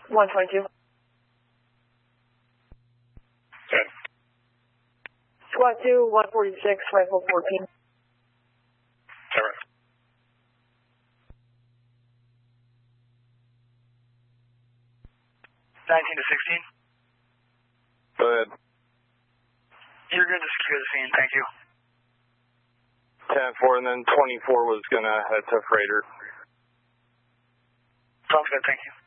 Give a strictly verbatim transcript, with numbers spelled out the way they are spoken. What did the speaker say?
one twenty-two. Okay. Squad two, one forty-six, rifle fourteen. Alright. nineteen to sixteen. Go ahead. You're good to secure the scene, thank you. ten four, and then twenty-four was going to head to freighter. Sounds good, thank you.